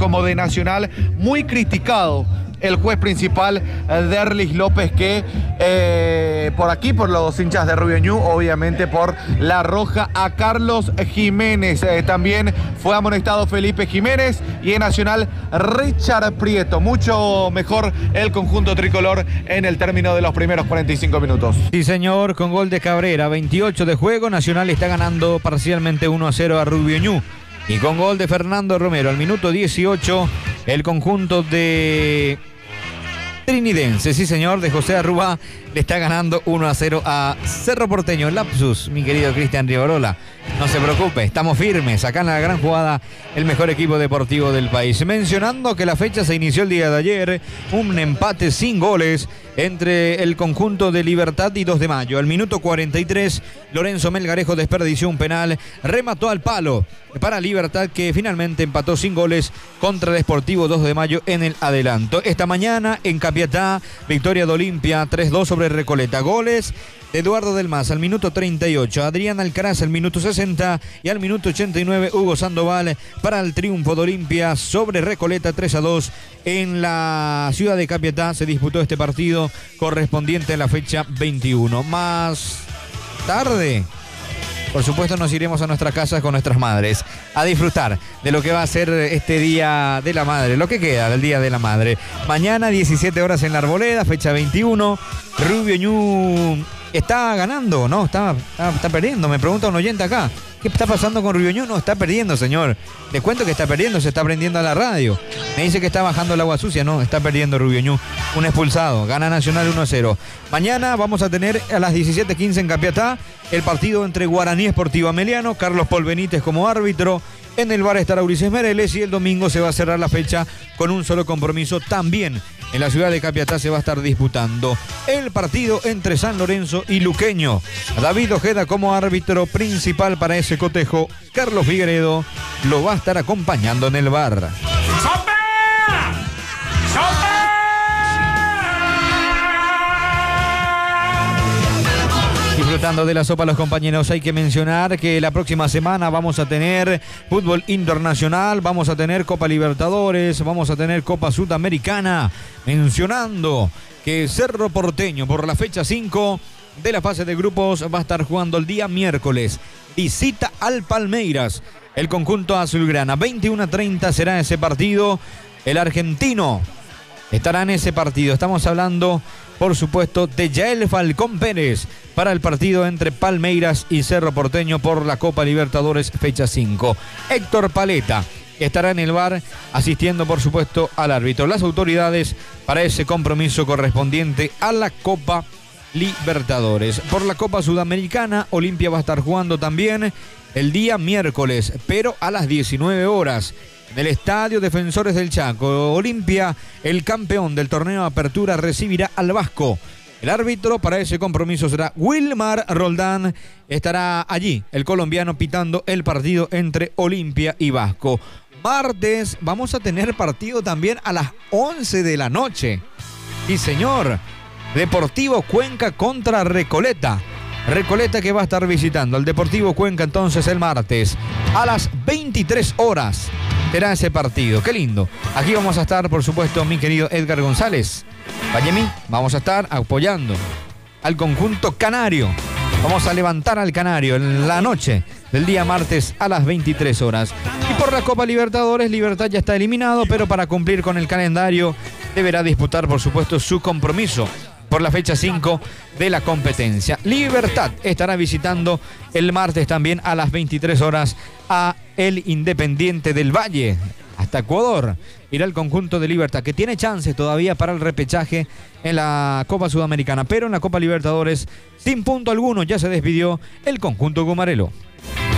como de Nacional. Muy criticado el juez principal, Derlis López, que por aquí, por los hinchas de Rubio Ñu, obviamente por la roja a Carlos Jiménez. También fue amonestado Felipe Jiménez y en Nacional Richard Prieto. Mucho mejor el conjunto tricolor en el término de los primeros 45 minutos. Sí, señor, con gol de Cabrera, 28 de juego, Nacional está ganando parcialmente 1-0 a Rubio Ñu. Y con gol de Fernando Romero al minuto 18, el conjunto de Trinidense, sí señor, de José Arrubá, le está ganando 1-0 a Cerro Porteño. Lapsus, mi querido Cristian Rivarola. No se preocupe, estamos firmes. Acá en la gran jugada, el mejor equipo deportivo del país. Mencionando que la fecha se inició el día de ayer, un empate sin goles entre el conjunto de Libertad y 2 de Mayo. Al minuto 43, Lorenzo Melgarejo desperdició un penal, remató al palo para Libertad, que finalmente empató sin goles contra el Sportivo 2 de Mayo en el adelanto. Esta mañana en Capiatá, victoria de Olimpia 3-2 sobre Recoleta. Goles de Eduardo Del Mas al minuto 38, Adrián Alcaraz al minuto 60 y al minuto 89 Hugo Sandoval para el triunfo de Olimpia sobre Recoleta 3-2 en la ciudad de Capiatá. Se disputó este partido correspondiente a la fecha 21. Más tarde, por supuesto, nos iremos a nuestras casas con nuestras madres a disfrutar de lo que va a ser este Día de la Madre, lo que queda del Día de la Madre. Mañana 17 horas en la Arboleda, fecha 21. Rubio Ñu está ganando, ¿no? Está perdiendo. Me pregunta un oyente acá, ¿qué está pasando con Rubio Ñu? No, está perdiendo, señor. Les cuento que está perdiendo, se está prendiendo a la radio. Me dice que está bajando el agua sucia. No, está perdiendo Rubio Ñu. Un expulsado. Gana Nacional 1-0. Mañana vamos a tener a las 17:15 en Capiatá el partido entre Guaraní Esportivo Ameliano, Carlos Paul Benítez como árbitro. En el bar estará Ulises Mereles y el domingo se va a cerrar la fecha con un solo compromiso. También en la ciudad de Capiatá se va a estar disputando el partido entre San Lorenzo y Luqueño. David Ojeda como árbitro principal para ese cotejo. Carlos Figueredo lo va a estar acompañando en el bar. Disfrutando de la sopa los compañeros, hay que mencionar que la próxima semana vamos a tener fútbol internacional, vamos a tener Copa Libertadores, vamos a tener Copa Sudamericana, mencionando que Cerro Porteño por la fecha 5 de la fase de grupos va a estar jugando el día miércoles, visita al Palmeiras, el conjunto azulgrana, 21:30 será ese partido, el argentino estará en ese partido, estamos hablando por supuesto de Yael Falcón Pérez para el partido entre Palmeiras y Cerro Porteño por la Copa Libertadores fecha 5. Héctor Paleta estará en el bar asistiendo por supuesto al árbitro. Las autoridades para ese compromiso correspondiente a la Copa Libertadores. Por la Copa Sudamericana, Olimpia va a estar jugando también el día miércoles, pero a las 19 horas. En el Estadio Defensores del Chaco, Olimpia, el campeón del torneo de apertura, recibirá al Vasco. El árbitro para ese compromiso será Wilmar Roldán. Estará allí el colombiano pitando el partido entre Olimpia y Vasco. Martes vamos a tener partido también a las 11 de la noche. Sí, señor. Deportivo Cuenca contra Recoleta. Recoleta que va a estar visitando al Deportivo Cuenca entonces el martes a las 23 horas. Será ese partido, qué lindo. Aquí vamos a estar, por supuesto, mi querido Edgar González. Vayemi, vamos a estar apoyando al conjunto canario. Vamos a levantar al canario en la noche del día martes a las 23 horas. Y por la Copa Libertadores, Libertad ya está eliminado, pero para cumplir con el calendario deberá disputar, por supuesto, su compromiso por la fecha 5 de la competencia. Libertad estará visitando el martes también a las 23 horas a el Independiente del Valle. Hasta Ecuador irá el conjunto de Libertad, que tiene chances todavía para el repechaje en la Copa Sudamericana, pero en la Copa Libertadores, sin punto alguno, ya se despidió el conjunto gumarelo.